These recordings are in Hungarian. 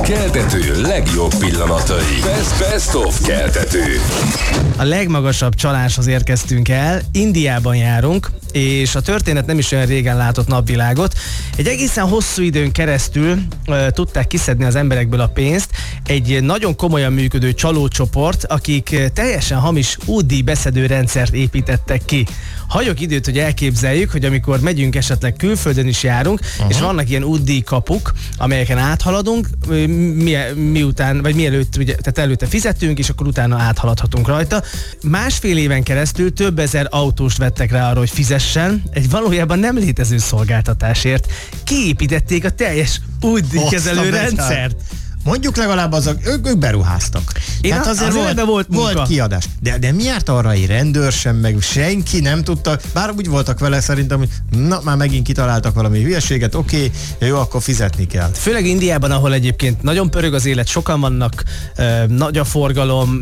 Keltető legjobb pillanatai. Best of Keltető. A legmagasabb csaláshoz érkeztünk el, Indiában járunk, és a történet nem is olyan régen látott napvilágot. Egy egészen hosszú időn keresztül tudták kiszedni az emberekből a pénzt. Egy nagyon komolyan működő csalócsoport, akik teljesen hamis útdíj beszedő rendszert építettek ki. Hagyok időt, hogy elképzeljük, hogy amikor megyünk, esetleg külföldön is járunk, és vannak ilyen útdíj kapuk, amelyeken áthaladunk, miután, vagy mielőtt, ugye, tehát előtte fizetünk, és akkor utána áthaladhatunk rajta. Másfél éven keresztül több ezer autóst vettek rá arra, hogy fizessen, egy valójában nem létező szolgáltatásért. Kiépítették a teljes útdíjkezelő rendszert. Mondjuk legalább ők beruháztak. Tehát azért volt kiadás. De mi járt arra egy rendőr sem, meg senki nem tudta, bár úgy voltak vele szerintem, hogy na, már megint kitaláltak valami hülyeséget, oké, jó, akkor fizetni kell. Főleg Indiában, ahol egyébként nagyon pörög az élet, sokan vannak, nagy a forgalom,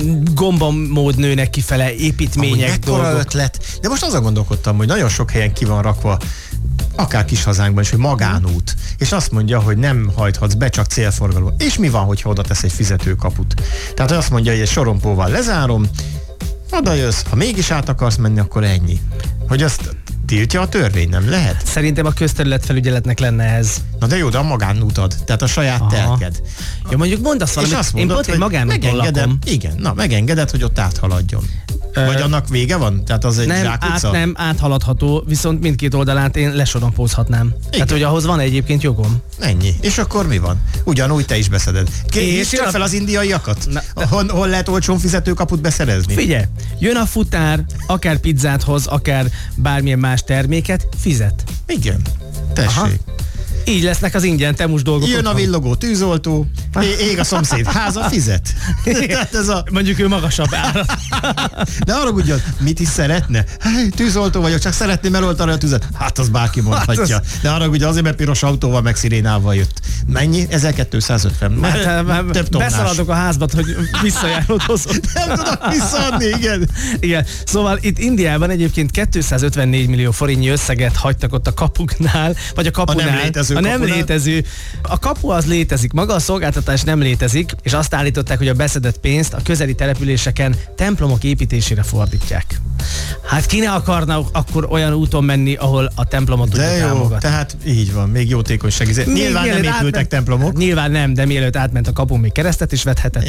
gombamód nőnek kifele, építmények, dolgok. Ötlet. De most azon gondolkodtam, hogy nagyon sok helyen ki van rakva, akár kis hazánkban is, hogy magánút, és azt mondja, hogy nem hajthatsz be, csak célforgalom. És mi van, hogyha oda tesz egy fizetőkaput? Tehát azt mondja, hogy egy sorompóval lezárom, oda jössz, ha mégis át akarsz menni, akkor ennyi. Hogy azt tiltja a törvény, nem lehet? Szerintem a közterületfelügyeletnek lenne ez. Na de jó, de a magánútad, tehát a saját telked. Ja, mondjuk mondasz valamit, és azt mondod, én pont egy magánúton lakom. Igen, na megengeded, hogy ott áthaladjon. Vagy annak vége van? Tehát az egy zsákutca? Nem áthaladható, viszont mindkét oldalát én lesorompózhatnám. Tehát, hogy ahhoz van egyébként jogom. Ennyi. És akkor mi van? Ugyanúgy te is beszeded. És csak fel az indiaiakat? Hol lehet olcsón fizetőkaput beszerezni? Figyelj, jön a futár, akár pizzát hoz, akár bármilyen más terméket, fizet. Igen. Tessék. Aha. Így lesznek az ingyen temus dolgok. Jön a villogó tűzoltó, ég a szomszéd háza, fizet. Mondjuk ő magasabb árat. De arra ugyan, mit is szeretne? Tűzoltó vagyok, csak szeretném eloltani a tüzet. Hát az bárki mondhatja. De arra ugye azért, mert piros autóval meg szirénával jött. Mennyi? 1250. Több tonnás. Beszaladok a házba, hogy visszajárót hozott. Nem tudok visszaadni, igen. Igen. Szóval itt Indiában egyébként 254 millió forintnyi összeget hagytak ott a kapuknál, vagy a kapunál. A nem létező. A kapu az létezik, maga a szolgáltatás nem létezik, és azt állították, hogy a beszedett pénzt a közeli településeken templomok építésére fordítják. Hát ki ne akarna akkor olyan úton menni, ahol a templomot tudja támogatni. Tehát így van, még jótékonyság. Nyilván nem épültek templomok. Nyilván nem, de mielőtt átment a kapun, még keresztet is vethetett.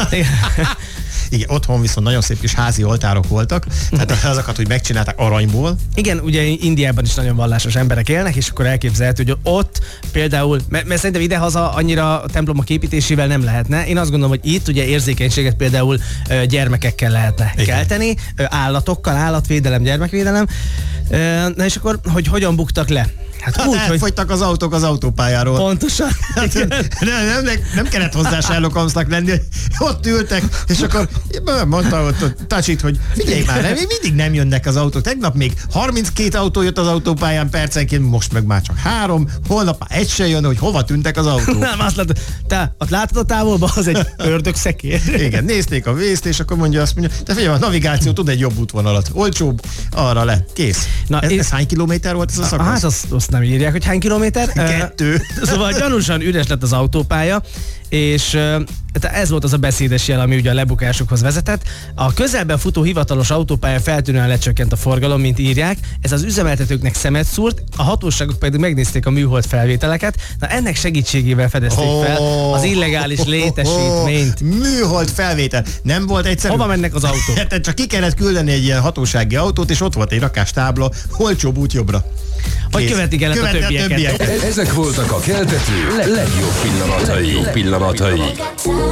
Igen, otthon viszont nagyon szép kis házi oltárok voltak, tehát azokat, hogy megcsinálták aranyból. Igen, ugye Indiában is nagyon vallásos emberek élnek, és akkor elképzelhető, hogy ott például, mert szerintem idehaza annyira a templomok építésével nem lehetne. Én azt gondolom, hogy itt ugye érzékenységet például gyermekekkel lehetne kelteni, állatokkal, állatvédelem, gyermekvédelem. Na és akkor, hogy hogyan buktak le? Hát úgy, hogy fogytak az autók az autópályáról. Pontosan. Hát, nem kellett hozzá Sherlock Holmesnak lenni, hogy ott ültek, és akkor mondta ott Tacsit, hogy figyelj már, még mindig nem jönnek az autók. Tegnap még 32 autó jött az autópályán percenként, most meg már csak 3, holnap már egy se jön, hogy hova tűntek az autók. Nem, azt látod, te ott látod a távolban, az egy ördögszekér. Igen, nézték a vészt, és akkor azt mondja, te figyelj, a navigáció tud egy jobb útvonalat. Olcsóbb, arra le, kész. Na, ez hány kilométer volt ez a szakasz? Hát azt nem írják, hogy hány kilométer. 2. Szóval gyanúsan üres lett az autópálya, és ez volt az a beszédes jel, ami ugye a lebukásokhoz vezetett. A közelben futó hivatalos autópálya feltűnően lecsökkent a forgalom, mint írják. Ez az üzemeltetőknek szemet szúrt, a hatóságok pedig megnézték a műhold felvételeket. Na ennek segítségével fedezték fel az illegális létesítményt. Műhold felvétel. Nem volt egyszerű. Hova mennek az autók? Hát csak ki kellett küldeni egy ilyen hatósági autót, és ott volt egy rakástábla, olcsóbb út jobbra. Vagy követik el a többieket. Ezek voltak a Keltető legjobb pillanatai.